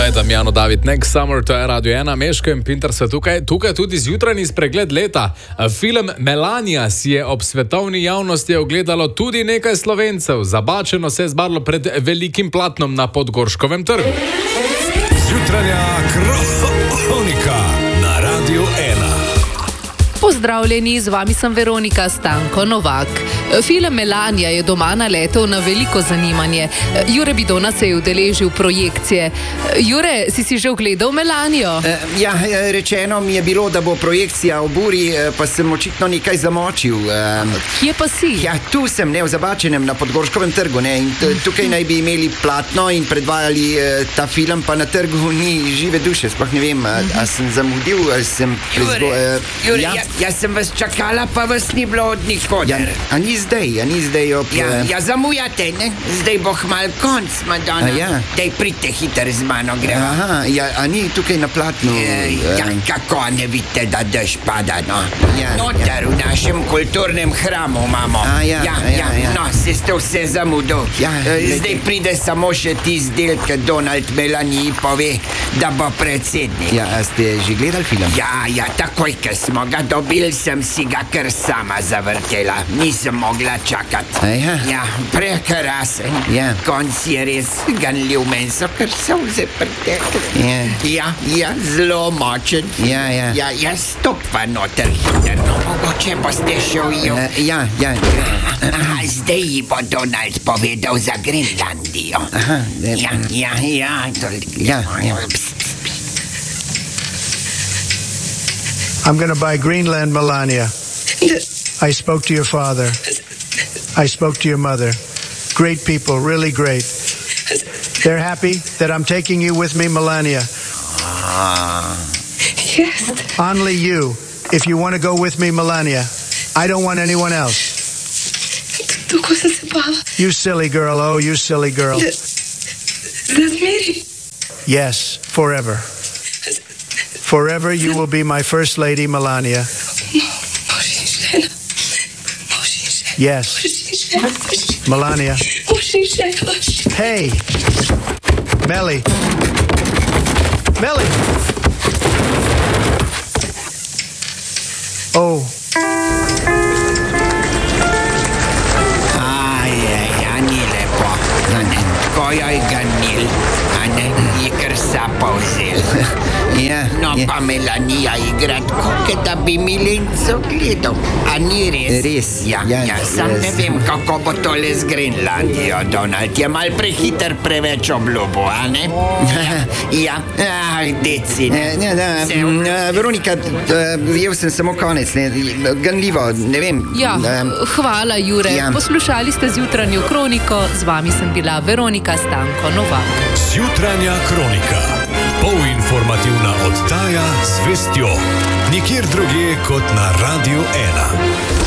Hi, Damjano, David, Next Summer, to je Radio 1, Meško in Pinter so tukaj tudi zjutrajni spregled leta. Film Melania si je ob svetovni javnosti ogledalo tudi nekaj Slovencev. Zabačeno se je zbarlo pred velikim platnom na Podgorškovem trgu. Zjutranja kronika na Radio 1. Pozdravljeni, z vami sem Veronika Stanko Novak. Film Melania je doma naletel na veliko zanimanje. Jure Bidona se je udeležil projekcije. Jure, si že ogledal Melanijo? Rečeno mi je bilo, da bo projekcija ob uri, pa sem očitno nekaj zamočil. Kje pa si? Tu sem, v Zabačenem, na Podgorškovem trgu. In tukaj naj bi imeli platno in predvajali ta film, pa na trgu ni žive duše. Sploh ne vem, a sem zamudil, ali sem Jure, jaz sem vas čakala, pa vas ni bilo od nikoder. A ni zdaj ob... Zamujate, ne? Zdaj bo hmal konc, Madonna. Daj, pridite hiter z mano, gremo. A ni tukaj na platnu? Kako ne vidite, da dež pada, no? Noter v našem kulturnem hramu imamo. No, ste vse zamudil. Zdaj pride samo še tisti del, ki Donald Melaniji pove, da bo predsednik. A ste že gledali film? Takoj, ko smo ga dobili, sem si ga kar sama zavrtela. Nisem mogla čakati. Prekrasen. Konc je res ganljiv, meni so kar solze pritekle. Zelo močen. Stopva noter hiter, no mogoče boste še ujel. Zdaj ji bo Donald povedal za Grenlandijo. I'm going to buy Greenland, Melania. I spoke to your father. I spoke to your mother. Great people, really great. They're happy that I'm taking you with me, Melania. Yes. Only you, if you want to go with me, Melania. I don't want anyone else. You silly girl, oh, you silly girl. Yes, forever. Forever you will be my first lady, Melania. Yes. Melania. Hey. Melly. Oh. Ni lepo. Ko jo je ganil, je kar sapa vzel. No pa Melanija igra tako, da bi Milenco gledal. A ni res? Res, Sam ne vem, kako bo tole z Grenlandijo, Donald. Je mal prehiter preveč obljubo, a ne? Deci. Veronika, jel sem samo konec, ganljivo, ne vem. Hvala, Jure. Poslušali ste zjutranjo kroniko, z vami sem bila Veronika Stanko Novak. Zjutranja kronika. Polinformativna oddaja z vestjo. Nikjer drugje kot na Radio 1.